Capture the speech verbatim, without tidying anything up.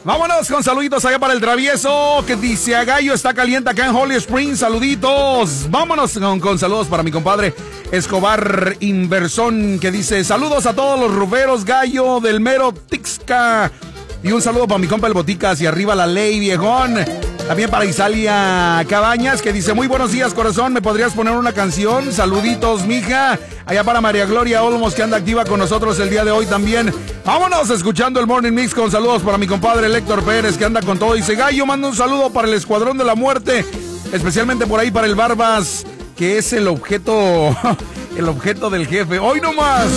Vámonos con saluditos allá para el travieso, que dice a Gallo está caliente acá en Holly Springs. Saluditos. Vámonos con, con saludos para mi compadre Escobar Inversón, que dice saludos a todos los ruferos Gallo del mero Tixca. Y un saludo para mi compa el Boticas y arriba la ley, viejón. También para Isalia Cabañas, que dice muy buenos días, corazón, ¿me podrías poner una canción? Saluditos, mija. Allá para María Gloria Olmos, que anda activa con nosotros el día de hoy también. Vámonos escuchando el Morning Mix con saludos para mi compadre Héctor Pérez, que anda con todo. Dice Gallo, manda un saludo para el Escuadrón de la Muerte, especialmente por ahí para el Barbas, que es el objeto, el objeto del jefe. Hoy nomás.